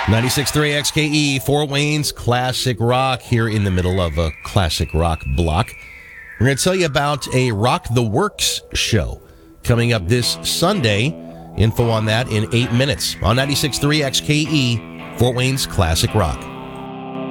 96.3 XKE, Fort Wayne's Classic Rock, here in the middle of a classic rock block. We're going to tell you about a Rock the Works show coming up this Sunday. Info on that in 8 minutes on 96.3 XKE, Fort Wayne's Classic Rock.